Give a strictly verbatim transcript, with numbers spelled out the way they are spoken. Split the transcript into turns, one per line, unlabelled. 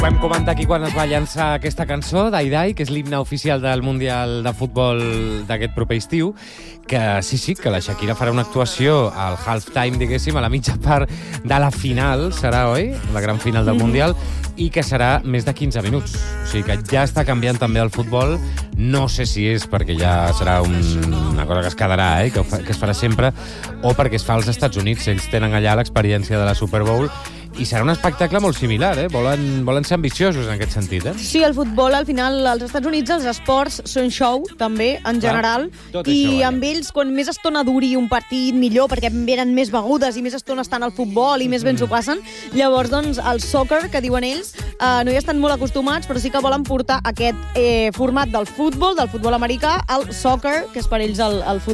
Ho vam comentar aquí quan es va llançar aquesta cançó, Dai Dai, que és l'himne oficial del Mundial de Futbol d'aquest proper estiu, que sí, sí, que la Shakira farà una actuació al halftime, diguéssim, a la mitja part de la final, serà, oi? La gran final del Mundial, i que serà més de quinze minuts. O sigui que ja està canviant també el futbol. No sé si és perquè ja serà un, una cosa que es quedarà, eh? que, que es farà sempre, o perquè es fa als Estats Units. Ells tenen allà l'experiència de la Super Bowl, i serà un espectacle molt similar, eh? Volen, volen ser ambiciosos en aquest sentit, eh?
Sí, el futbol, al final, als Estats Units, els esports són show, també, en general,
tot
i
això,
amb ells, quan més estona duri un partit, millor, perquè venen més begudes i més estona estan al futbol i més ben s'ho passen. Llavors, doncs, el soccer, que diuen ells, eh, no hi estan molt acostumats, però sí que volen portar aquest eh, format del futbol, del futbol americà, al soccer, que és per ells el, el futbol